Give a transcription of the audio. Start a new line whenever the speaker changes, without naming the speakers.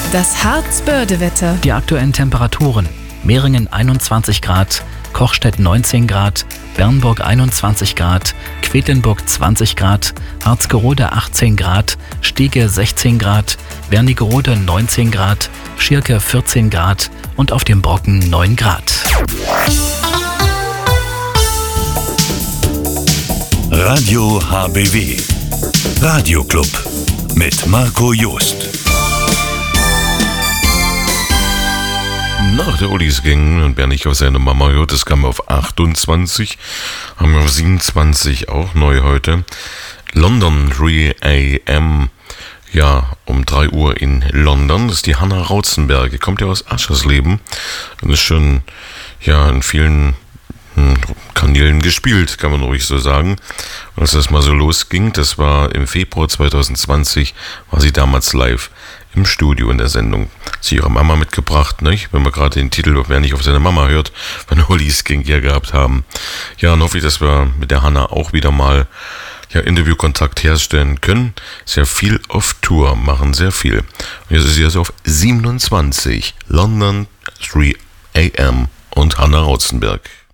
Das Harzbörde-Wetter.
Die aktuellen Temperaturen: Mehringen 21 Grad, Kochstedt 19 Grad, Bernburg 21 Grad, Quedlinburg 20 Grad, Harzgerode 18 Grad, Stiege 16 Grad, Wernigerode 19 Grad, Schirke 14 Grad und auf dem Brocken 9 Grad.
Radio HBW, Radioclub mit Marco Joost.
Nach der Ulis ging und wer nicht auf seine Mama hört, das kam auf 28, haben wir auf 27 auch neu heute. London 3 AM, ja, um 3 Uhr in London. Das ist die Hanna Rautzenberger, kommt ja aus Aschersleben und ist schon, ja, in vielen Kanälen gespielt, kann man ruhig so sagen. Und als das mal so losging, das war im Februar 2020, war sie damals live im Studio in der Sendung. Sie ihre Mama mitgebracht, nicht? Wenn wir gerade den Titel "Wer nicht auf seine Mama hört" von Ulis King hier gehabt haben. Ja, und hoffe ich, dass wir mit der Hanna auch wieder mal Interviewkontakt herstellen können. Sehr viel auf Tour, machen sehr viel. Und jetzt ist sie also auf 27, London 3 AM und Hanna Rautzenberg.